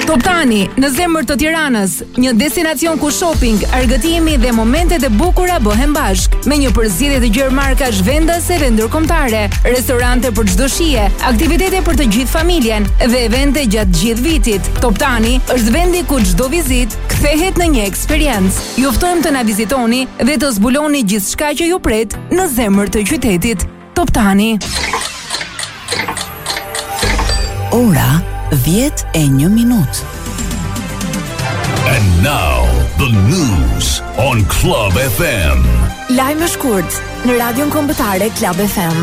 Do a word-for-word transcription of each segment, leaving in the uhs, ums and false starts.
Top tani, në zemër të Tiranës, një destinacion ku shopping, argëtimi dhe momentet e bukura bëhen bashk, me një përzierje të gjerë markash vendase dhe ndërkombëtare, restorante për çdo shije, aktivitete për të gjithë familjen dhe evente gjatë gjithë vitit. Top tani është vendi ku çdo vizitë kthehet në një eksperiencë. Ju ftojmë të na vizitoni dhe të zbuloni gjithçka që ju pret në zemër të qytetit. Top tani. Ora dhjetë e një minutë. And now the news on Club F M. Lajme shkurt në Radion Kombëtare Club F M.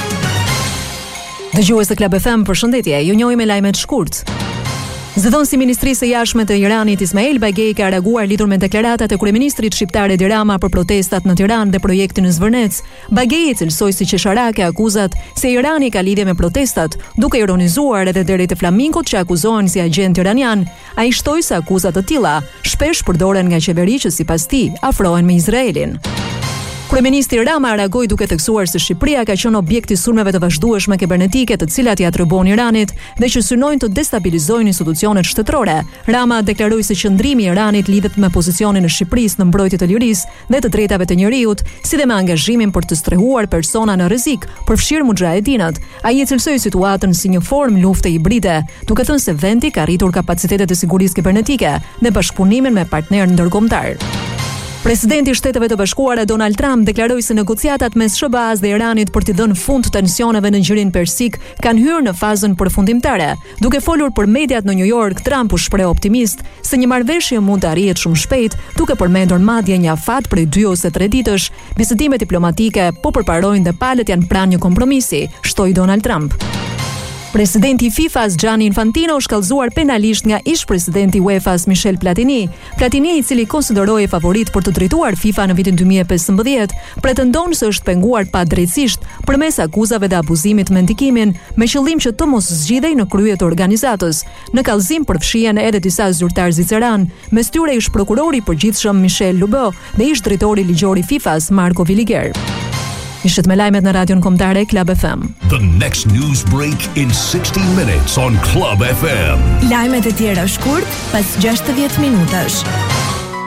Dëgjues të Club F M, përshëndetje. Ju njohim me lajmet shkurt. Zëdhënësi i Ministrisë së Jashtme të Iranit Ismail Bagei ka reaguar lidhur me deklaratat e kryeministrit shqiptar Edi Rama për protestat në Tiranë dhe projektin në Zvërnec. Bagei cilsoi si qesharake akuzat se Irani ka lidhje me protestat, duke ironizuar edhe deri te flamingot që akuzohen si agent iranian. Ai shtoi se akuzat të tilla shpesh përdoren nga qeveri që sipas tij afrohen me Izraelin. Kryeministri Rama reagoi duke theksuar se Shqipëria ka qenë objekt i sulmeve të vazhdueshme kibernetike të cilat i atribuohen Iranit dhe që synojnë të destabilizojnë institucionet shtetërore. Rama deklaroi se qëndrimi i Iranit lidhet me pozicionin e Shqipërisë në mbrojtje të lirisë dhe të drejtave të njerëzit, si dhe me angazhimin për të strehuar persona në rrezik, përfshirë mujahedinat. Ai e cilsoi situatën si një formë lufte hibride, duke thënë se vendi ka rritur kapacitetet e sigurisë kibernetike në bashkëpunimin me partnerë ndërkombëtar. Presidenti i Shteteve të Bashkuara Donald Trump deklaroi se negociatat mes S B A-s dhe Iranit për t'i dhënë fund tensioneve në Gjirin Persik kanë hyrë në fazën përfundimtare. Duke folur për mediat në New York, Trump u shpreh optimist se një marrëveshje mund të arrihet shumë shpejt, duke përmendur madje një afat prej dy ose tre ditësh. Bisedimet diplomatike po përparojnë dhe palët janë pranë një kompromisi, shtoi Donald Trump. Presidenti i FIFA-s Gianni Infantino është kallëzuar penalisht nga ish-presidenti UEFA-s Michel Platini. Platini, i cili konsiderohej favorit për të drejtuar FIFA në vitin dy mijë e pesëmbëdhjetë, pretendon se është penguar padrejtësisht përmes akuzave dhe abuzimit me ndikimin, me qëllim që të mos zgjidhej në krye të organizatës. Në kallëzim përfshihen edhe disa zyrtar zviceran, mes tyre ish prokurori i përgjithshëm Michel Lubo dhe ish drejtori ligjor i FIFA-s Marco Villiger. Ishit me lajmet në Radion Kombëtare Club F M. The next news break in sixty minutes on Club F M. Lajmet e tjera shkurt pas gjashtëdhjetë minutash.